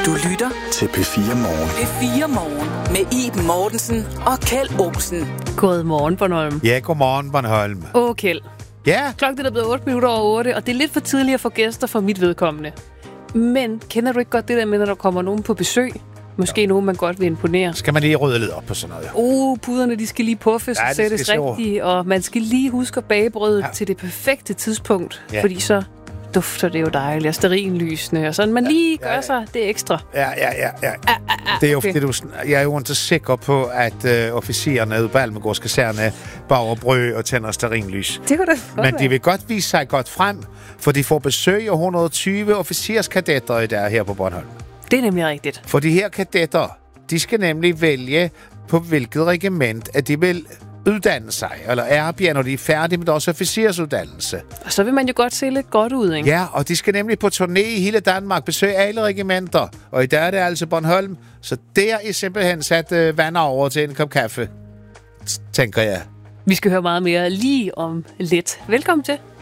Du lytter til P4 Morgen. P4 Morgen med Iben Mortensen og Kjeld Olsen. Godmorgen, Bornholm. Ja, godmorgen, Bornholm. Kjeld. Ja. Klokken er blevet 8 minutter over 8, og det er lidt for tidligt at få gæster for mit vedkommende. Men kender du ikke godt det der med, når der kommer nogen på besøg? Måske nogen, man godt vil imponere. Skal man lige rydde lidt op på sådan noget? Puderne, de skal lige puffes og sættes rigtigt, og man skal lige huske at bage brødet til det perfekte tidspunkt, fordi så dufter det jo dejligt, og stearinlysene, og sådan. Man lige gør sig det ekstra. Ja. Det er jo fordi, jeg er jo ikke sikker på, at officererne ude på Almegårds kaserne bager brød og tænder stearinlys. Det kunne da godt Men være. de vil godt vise sig godt frem, for de får besøg af 120 officerskadetter i dag her på Bornholm. Det er nemlig rigtigt. For de her kadetter, de skal nemlig vælge på hvilket regiment, at de vil uddanne sig, eller er, når de er færdige med deres officersuddannelse. Og så vil man jo godt se lidt godt ud, ikke? Ja, og de skal nemlig på turné i hele Danmark, besøge alle regimenter. Og i dag er det altså Bornholm, så der er simpelthen sat vand over til en kop kaffe, tænker jeg. Vi skal høre meget mere lige om lidt. Velkommen til.